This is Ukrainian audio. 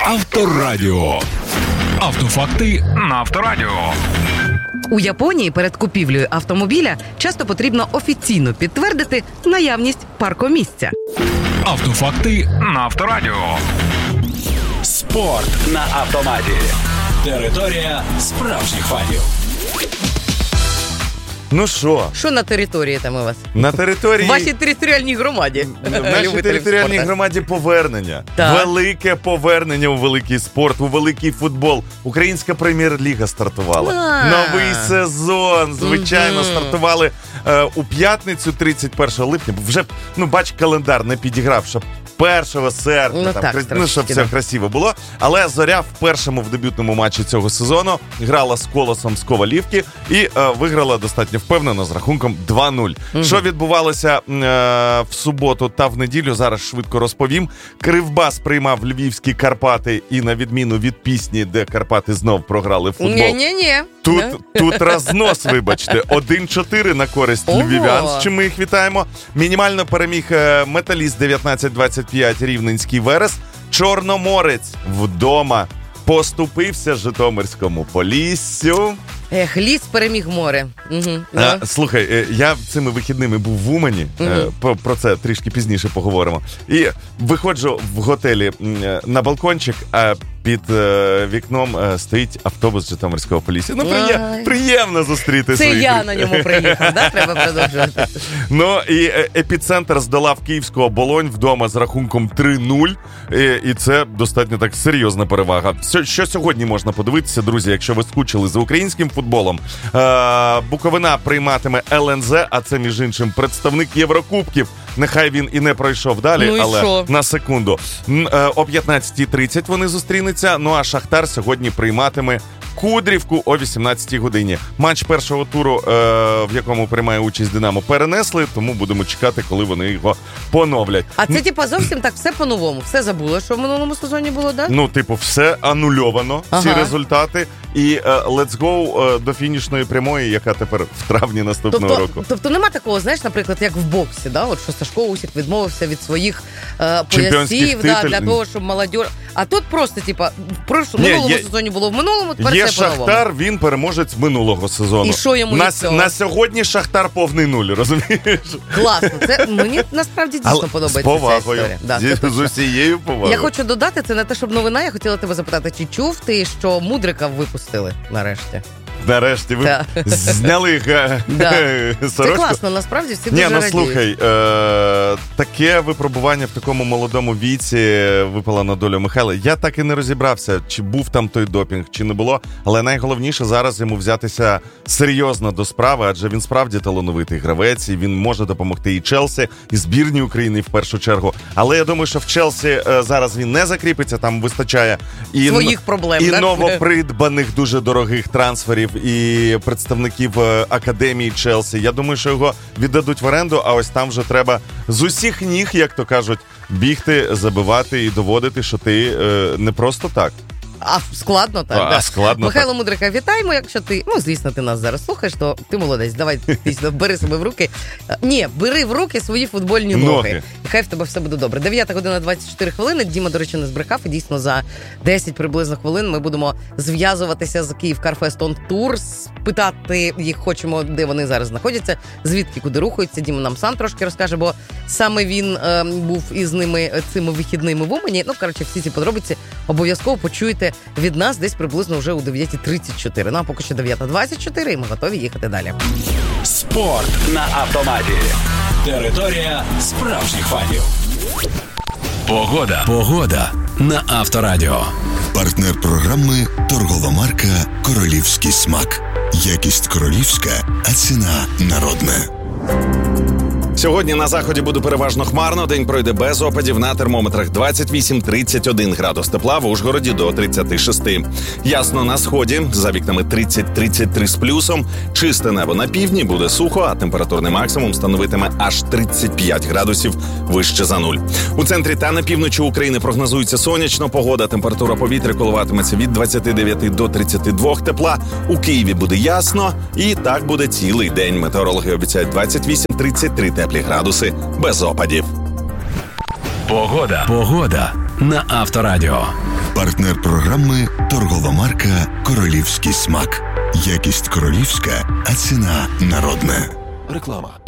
Авторадіо. Автофакти на Авторадіо. У Японії перед купівлею автомобіля часто потрібно офіційно підтвердити наявність паркомісця. Автофакти на Авторадіо. Спорт на автоматі. Територія справжніх фанів. Ну що? Що на території там у вас? На території... В вашій територіальній громаді. В нашій територіальній громаді повернення. Так. Велике повернення у великий спорт, у великий футбол. Українська прем'єр-ліга стартувала. Новий сезон, звичайно, стартували у п'ятницю, 31 липня. Вже, бач, календар не підіграв, щоб 1 серпня, щоб все красиво було. Але Зоря в першому в дебютному матчі цього сезону грала з Колосом з Ковалівки і виграла достатньо впевнено з рахунком 2-0. Що відбувалося в суботу та в неділю, зараз швидко розповім. Кривбас приймав львівські Карпати і на відміну від пісні, де Карпати знов програли в футбол. Ні-ні-ні. Тут рознос, вибачте. 1-4 на користь львів'ян, з чим ми їх вітаємо. Мінімально переміг Металіст 19-25 Рівненський Верес. Чорноморець вдома поступився Житомирському Поліссю. Ліс переміг море. Слухай, я цими вихідними був в Умані, про це трішки пізніше поговоримо. І виходжу в готелі на балкончик, а під вікном стоїть автобус Житомирського Полісся. Приємно зустріти своїх. Це я на ньому приїхав, да? Треба продовжувати. І епіцентр здолав київського Болонь вдома з рахунком 3-0. І це достатньо так серйозна перевага. Що сьогодні можна подивитися, друзі, якщо ви скучили за українським футболом? Буковина прийматиме ЛНЗ, а це, між іншим, представник Єврокубків. Нехай він і не пройшов далі, але на секунду. О 15:30 вони зустрінуться, а Шахтар сьогодні прийматиме Кудрівку о 18-й годині. Матч першого туру, в якому приймає участь Динамо, перенесли, тому будемо чекати, коли вони його поновлять. А це, зовсім так все по-новому. Все забуло, що в минулому сезоні було, да? Все анульовано, всі результати. І let's go до фінішної прямої, яка тепер в травні наступного року. Тобто нема такого, знаєш, наприклад, як в боксі, да? От що Сашко Усік відмовився від своїх поясів, для того, щоб молодь... А тут просто, в минулому сезоні було в минулому, тепер є все по-новому. Шахтар, він переможець минулого сезону. І що йому від цього? На сьогодні Шахтар повний нуль, розумієш? Класно. Це мені насправді дійсно подобається ця історія. З усією повагою. Я хочу додати, це не те, щоб новина, я хотіла тебе запитати, чи чув ти, що Мудрика випустили нарешті? Нарешті ви зняли сорочку. Це класно, насправді всі дуже радіють. Слухай, таке випробування в такому молодому віці випало на долю Михайла. Я так і не розібрався, чи був там той допінг, чи не було. Але найголовніше зараз йому взятися серйозно до справи, адже він справді талановитий гравець, і він може допомогти і Челсі, і збірній України в першу чергу. Але я думаю, що в Челсі зараз він не закріпиться, там вистачає і своїх проблем, і новопридбаних дуже дорогих трансферів, і представників академії Челсі. Я думаю, що його віддадуть в оренду, а ось там вже треба з усіх ніг, як то кажуть, бігти, забивати і доводити, що ти не просто так. А складно так, складно. Михайло Мудрика, вітаємо, якщо ти, звісно, ти нас зараз слухаєш, то ти молодець, давай, бери себе в руки. Бери в руки свої футбольні ноги. І хай в тебе все буде добре. 9:24. Діма, до речі, не збрехав, і дійсно за 10 приблизно хвилин ми будемо зв'язуватися з Київ Карфест On Tour, питати їх хочемо, де вони зараз знаходяться, звідки, куди рухаються. Діма нам сам трошки розкаже, бо саме він був із ними цими вихідними в Умані. Всі ці подробиці обов'язково почуєте від нас десь приблизно вже у 9:34. А поки що 9:24, і ми готові їхати далі. Спорт на автоматі. Територія справжніх фанів. Погода на Авторадіо. Партнер програми – торгова марка «Королівський смак». Якість королівська, а ціна народна. Сьогодні на заході буде переважно хмарно, день пройде без опадів, на термометрах 28-31 градус тепла, в Ужгороді до 36. Ясно на сході, за вікнами 30-33 з плюсом, чисте небо на півдні, буде сухо, а температурний максимум становитиме аж 35 градусів вище за нуль. У центрі та на півночі України прогнозується сонячна погода, температура повітря коливатиметься від 29 до 32 тепла, у Києві буде ясно, і так буде цілий день. Метеорологи обіцяють 28-33 теплі градуси без опадів. Погода на Авторадіо. Партнер програми торгова марка «Королівський смак». Якість королівська, а ціна народна. Реклама.